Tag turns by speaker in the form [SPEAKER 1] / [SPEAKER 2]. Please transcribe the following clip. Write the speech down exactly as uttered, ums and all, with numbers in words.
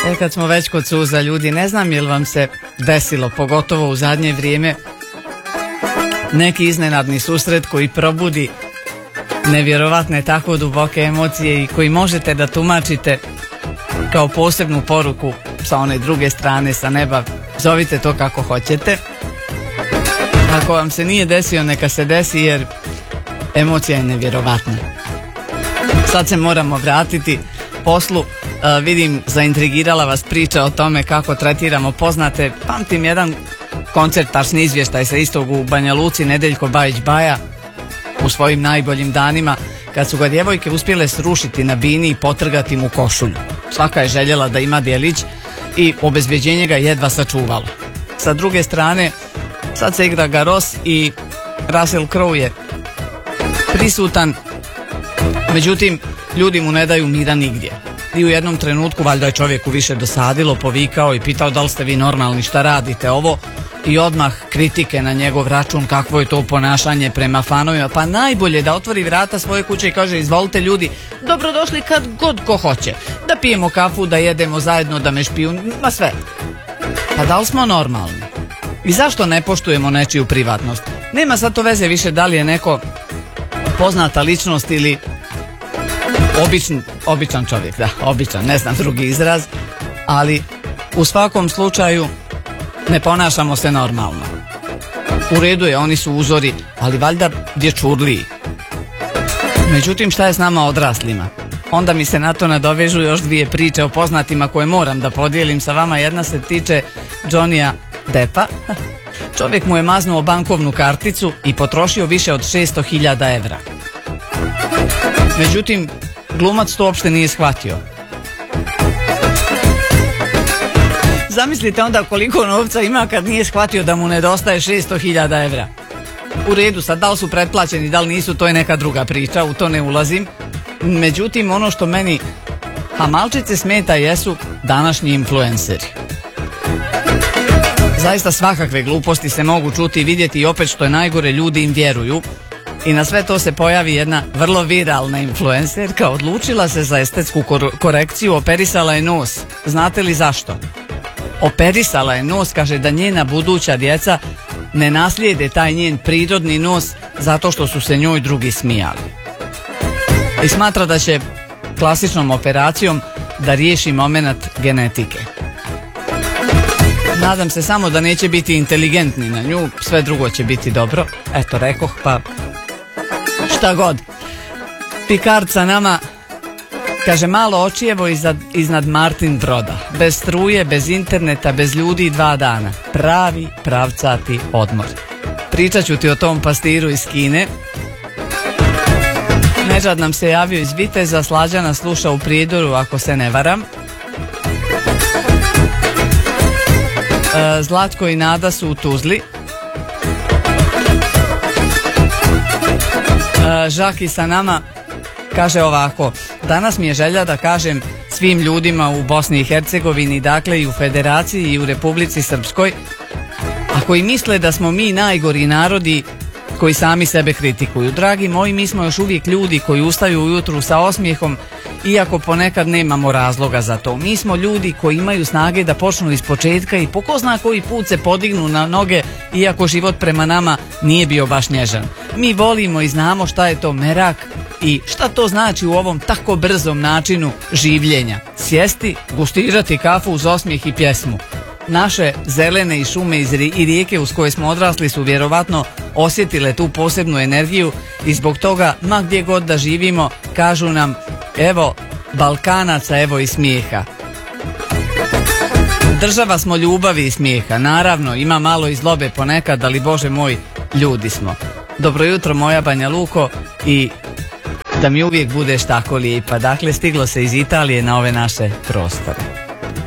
[SPEAKER 1] E, kad smo već kod suza, ljudi, ne znam je li vam se desilo, pogotovo u zadnje vrijeme, neki iznenadni susret koji probudi nevjerovatne tako duboke emocije i koji možete da tumačite kao posebnu poruku sa one druge strane, sa neba. Zovite to kako hoćete. Ako vam se nije desio, neka se desi, jer emocija je nevjerovatna. Sad se moramo vratiti poslu. Uh, vidim, zaintrigirala vas priča o tome kako tretiramo poznate. Pamtim jedan koncert, tačni izvještaj sa istog u Banja Luci, Nedeljko Bajić Baja u svojim najboljim danima, kad su ga djevojke uspjele srušiti na bini i potrgati mu košulju. Svaka je željela da ima djelić i obezbeđenje ga jedva sačuvalo. Sa druge strane, sad se igra Garros i Russell Crowe je prisutan, međutim ljudi mu ne daju mira nigdje. I u jednom trenutku valjda je čovjeku više dosadilo, povikao i pitao da li ste vi normalni, šta radite ovo, i odmah kritike na njegov račun, kakvo je to ponašanje prema fanovima. Pa najbolje da otvori vrata svoje kuće i kaže: izvolite ljudi, dobrodošli kad god ko hoće, da pijemo kafu, da jedemo zajedno, da me špiju, ma sve. Pa da li smo normalni? I zašto ne poštujemo nečiju privatnost? Nema sad to veze više da li je neko poznata ličnost ili običan, običan čovjek, da, običan, ne znam drugi izraz, ali u svakom slučaju ne ponašamo se normalno. U redu je, oni su uzori, ali valjda dječurliji. Međutim, šta je s nama odraslima? Onda mi se na to nadovežu još dvije priče o poznatima koje moram da podijelim sa vama. Jedna se tiče Johnnyja Deppa. Čovjek mu je maznuo bankovnu karticu i potrošio više od šesto hiljada evra. Međutim, glumac to uopšte nije shvatio. Zamislite onda koliko novca ima kad nije shvatio da mu nedostaje šesto hiljada evra. U redu, sad da li su pretplaćeni, da li nisu, to je neka druga priča, u to ne ulazim. Međutim, ono što meni hamalčice smeta jesu današnji influenceri. Zaista svakakve gluposti se mogu čuti i vidjeti, i opet što je najgore, ljudi im vjeruju. I na sve to se pojavi jedna vrlo viralna influencerka, odlučila se za estetsku kor- korekciju, operisala je nos. Znate li zašto? Operisala je nos, kaže da njena buduća djeca ne naslijede taj njen prirodni nos zato što su se njoj drugi smijali. I smatra da će klasičnom operacijom da riješi moment genetike. Nadam se samo da neće biti inteligentni na nju, sve drugo će biti dobro. Eto, rekoh, pa šta god. Pikard sa nama kaže: malo očijevo iznad, iznad Martin Broda. Bez struje, bez interneta, bez ljudi dva dana. Pravi pravcati odmor. Pričat ću ti o tom pastiru iz Kine. Nežad nam se javio iz Viteza, Slađana sluša u Prijedoru, ako se ne varam. E, Zlatko i Nada su u Tuzli. E, Žaki sa nama kaže ovako: danas mi je želja da kažem svim ljudima u Bosni i Hercegovini, dakle i u Federaciji i u Republici Srpskoj, a koji misle da smo mi najgori narodi koji sami sebe kritikuju. Dragi moji, mi smo još uvijek ljudi koji ustaju ujutru sa osmijehom, iako ponekad nemamo razloga za to. Mi smo ljudi koji imaju snage da počnu iz početka i po ko zna koji put se podignu na noge, iako život prema nama nije bio baš nježan. Mi volimo i znamo šta je to merak i šta to znači u ovom tako brzom načinu življenja. Sjesti, gustirati kafu uz osmijeh i pjesmu. Naše zelene i šume iz i rijeke uz koje smo odrasli su vjerovatno osjetile tu posebnu energiju i zbog toga, ma gdje god da živimo, kažu nam: evo Balkanaca, evo i smijeha. Država smo ljubavi i smijeha. Naravno, ima malo i zlobe ponekad, ali Bože moj, ljudi smo. Dobro jutro moja Banja Luko, i da mi uvijek budeš tako lijepa. Dakle, stiglo se iz Italije na ove naše prostore.